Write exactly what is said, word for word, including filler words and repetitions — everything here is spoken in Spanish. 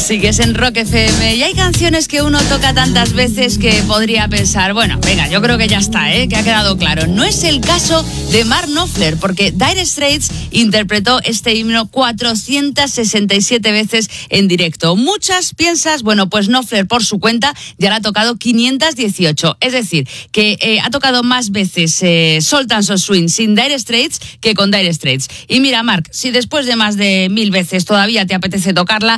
Sigues en Rock F M y hay canciones que uno toca tantas veces que podría pensar, bueno, venga, yo creo que ya está, ¿eh? Que ha quedado claro. No es el caso de Mark Knopfler, porque Dire Straits interpretó este himno cuatrocientas sesenta y siete veces en directo. Muchas piensas, bueno, pues Knopfler por su cuenta ya la ha tocado quinientas dieciocho. Es decir, que eh, ha tocado más veces eh, Soul Dance or Swing sin Dire Straits que con Dire Straits. Y mira, Mark, si después de más de mil veces todavía te apetece tocarla,